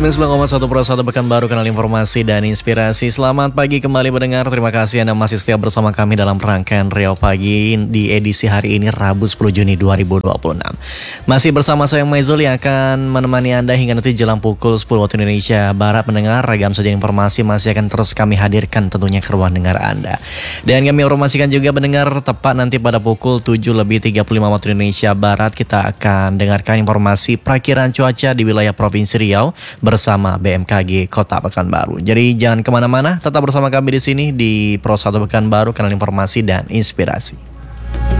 99,1 Pro 1 Pekanbaru, kanal informasi dan inspirasi. Selamat pagi kembali mendengar. Terima kasih Anda masih setia bersama kami dalam rangkaian Riau Pagi di edisi hari ini Rabu 10 Juni 2026. Masih bersama saya Maizul yang akan menemani Anda hingga nanti jelang pukul 10 waktu Indonesia Barat. Mendengar ragam saja informasi masih akan terus kami hadirkan tentunya ke ruang dengar Anda. Dan kami informasikan juga mendengar tepat nanti pada pukul 7:35 waktu Indonesia Barat kita akan dengarkan informasi perakiraan cuaca di wilayah Provinsi Riau bersama BMKG Kota Pekanbaru. Jadi jangan kemana-mana, tetap bersama kami di sini di Pro 1 Pekanbaru, kanal informasi dan inspirasi.